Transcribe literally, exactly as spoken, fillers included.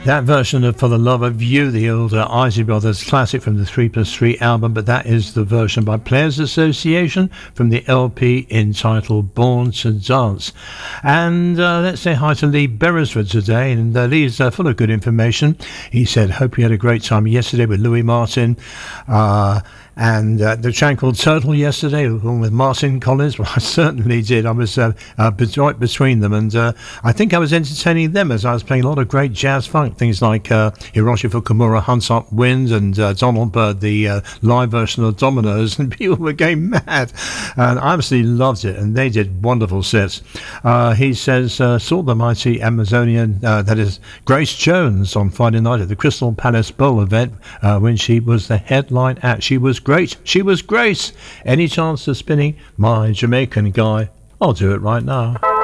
That version of For the Love of You, the old uh, Isley Brothers classic from the three plus three album, but that is the version by Players Association from the L P entitled Born to Dance. And uh, let's say hi to Lee Beresford today, and uh, Lee's uh, full of good information. He said, hope you had a great time yesterday with Louis Martin. Uh, and uh, the Tranquil Turtle yesterday, along with Martin Collins. Well, I certainly did. I was uh, uh, right between them, and uh, I think I was entertaining them as I was playing a lot of great jazz funk, things like uh, Hiroshi Fukumura, Hunts Up Wind, and uh, Donald Byrd, the uh, live version of Dominoes, and people were going mad, and I absolutely loved it, and they did wonderful sets. Uh, he says, uh, saw the mighty Amazonian, uh, that is Grace Jones, on Friday night at the Crystal Palace Bowl event uh, when she was the headline act. She was great. She was great. Any chance of spinning My Jamaican Guy? I'll do it right now.